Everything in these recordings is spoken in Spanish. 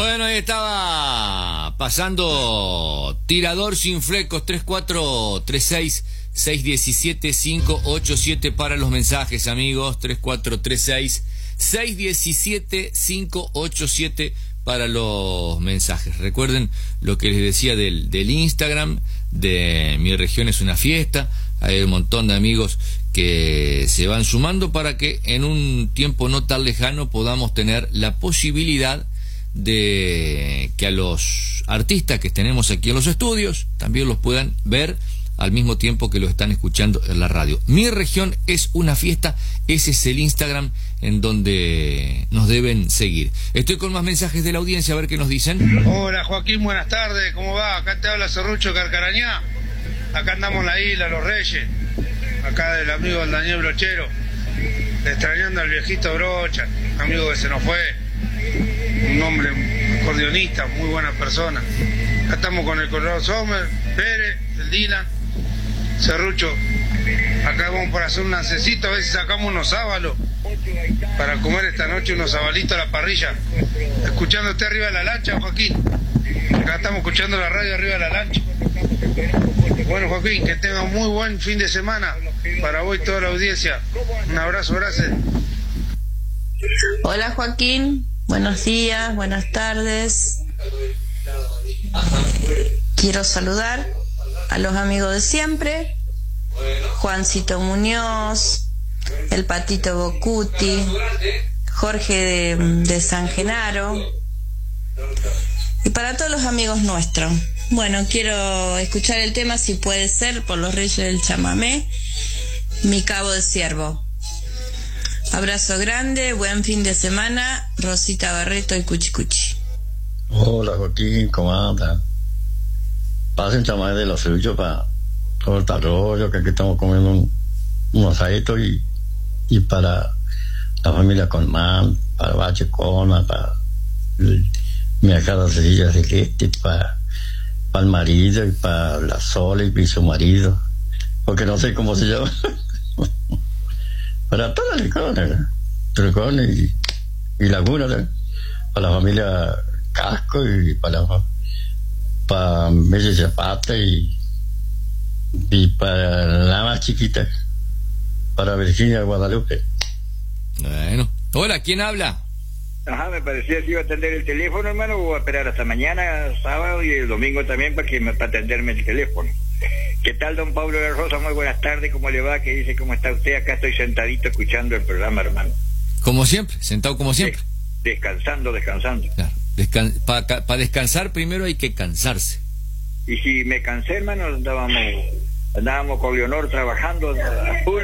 Bueno, ahí estaba pasando Tirador Sin Flecos 3436-617-587 para los mensajes, amigos. 3436-617-587 para los mensajes. Recuerden lo que les decía del Instagram de Mi Región es una Fiesta. Hay un montón de amigos que se van sumando para que en un tiempo no tan lejano podamos tener la posibilidad de que a los artistas que tenemos aquí en los estudios también los puedan ver al mismo tiempo que lo están escuchando en la radio. Mi Región es una Fiesta, ese es el Instagram en donde nos deben seguir. Estoy con más mensajes de la audiencia, a ver qué nos dicen. Hola Joaquín, buenas tardes, ¿cómo va? Acá te habla Serrucho Carcarañá, acá andamos en la isla Los Reyes, acá del amigo del Daniel Brochero, extrañando al viejito Brocha, amigo que se nos fue. Un hombre acordeonista, muy buena persona. Acá estamos con el Colorado Sommer, Pérez, el Dylan, Serrucho. Acá vamos para hacer un lancecito, a ver si sacamos unos sábalos para comer esta noche unos sabalitos a la parrilla. Escuchándote arriba de la lancha, Joaquín. Acá estamos escuchando la radio arriba de la lancha. Bueno, Joaquín, que tenga un muy buen fin de semana para vos y toda la audiencia. Un abrazo, gracias. Hola Joaquín, buenos días, buenas tardes. Quiero saludar a los amigos de siempre, Juancito Muñoz, el Patito Bocuti, Jorge de San Genaro, y para todos los amigos nuestros. Bueno, quiero escuchar el tema, si puede ser, por los Reyes del Chamamé, Mi Cabo de Ciervo. Abrazo grande, buen fin de semana, Rosita Barreto y Cuchi Cuchi. Hola Joaquín, ¿cómo andan? Pasen chamamé de los suyos para todo el arroyo, que aquí estamos comiendo un asadito y para la familia Colmán, para Bache Cona, para mi acá Sevilla Celeste, para el marido y para la Sola y su marido, porque no sé cómo se llama. Para todas las Tricones y Laguna, para la familia Casco y para Messi Zapata y para la más chiquita, para Virginia Guadalupe. Bueno, hola, ¿quién habla? Ajá, me parecía que iba a atender el teléfono, hermano. Voy a esperar hasta mañana, sábado y el domingo también para atenderme el teléfono. ¿Qué tal, don Pablo de Rosa? Muy buenas tardes, ¿cómo le va? ¿Qué dice? ¿Cómo está usted? Acá estoy sentadito escuchando el programa, hermano. Como siempre, sentado como siempre. Descansando. Claro, para descansar primero hay que cansarse. Y si me cansé, hermano, andábamos con Leonor trabajando a full,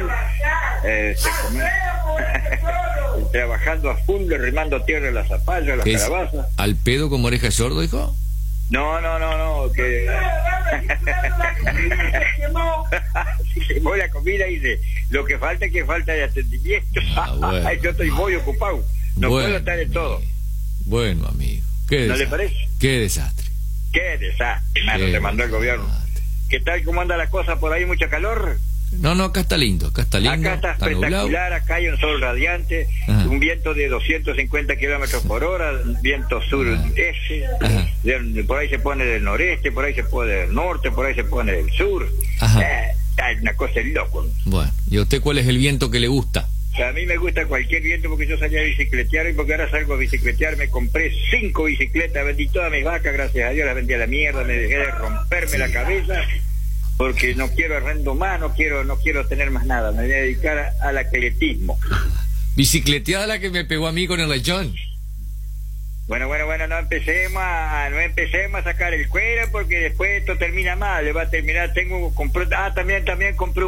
trabajando a full, remando tierra a las zapallas, a las calabazas. ¿Al pedo como oreja de sordo, hijo? No, que se quemó la comida y dice, lo que falta es que falta de atendimiento. Bueno. Yo estoy muy ocupado, no puedo estar en todo. Bueno, amigo, ¿no le parece? Qué desastre, hermano, te mandó el gobierno. ¿Qué tal, cómo anda la cosa por ahí? ¿Mucho calor? No, acá está lindo. Acá está espectacular, nublado. Acá hay un sol radiante, un viento de 250 kilómetros por hora, viento sur-este, por ahí se pone del noreste, por ahí se pone del norte, por ahí se pone del sur. Una cosa de loco. Bueno, ¿y a usted cuál es el viento que le gusta? A mí me gusta cualquier viento porque yo salía a bicicletear y porque ahora salgo a bicicletear, me compré 5 bicicletas, vendí todas mis vacas, gracias a Dios las vendí a la mierda, me dejé de romperme la cabeza. Porque no quiero arrendo más, no quiero tener más nada, me voy a dedicar al atletismo. Bicicleteada la que me pegó a mí con el lechón. Bueno, no empecemos a sacar el cuero porque después esto termina mal, le va a terminar, también compré